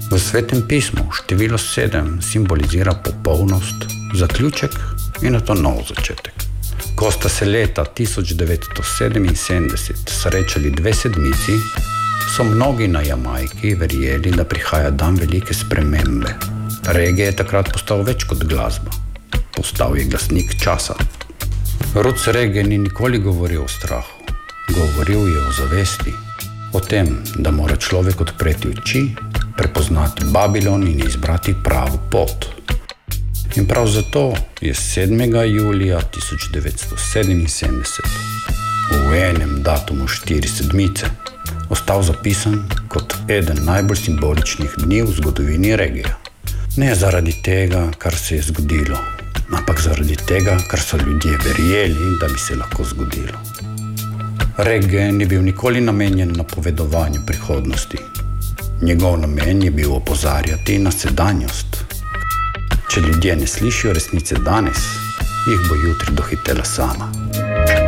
V Svetem pismu število 7 simbolizira popolnost, zaključek in nato nov začetek. Ko sta se leta 1977 srečali dve sedmici, so mnogi na Jamajki verjeli, da prihaja dan velike spremembe. Reggae je takrat postal več kot glasba. Postal je glasnik časa. Roots reggae ni nikoli govoril o strahu. Govoril je o zavesti. O tem, da mora človek odpreti oči, prepoznati Babilon in izbrati pravo pot. In prav zato je 7. julija 1977 v enem datumu 4 sedmice ostal zapisan kot eden najbolj simboličnih dni v zgodovini reggae. Ne zaradi tega, kar se je zgodilo, ampak zaradi tega, kar so ljudje verjeli, da bi se lahko zgodilo. Reggae ni bil nikoli namenjen napovedovanju prihodnosti. Njegov namen je bil opozarjati na sedanjost. Če ljudje ne slišijo resnice danes, jih bo jutri dohitela sama.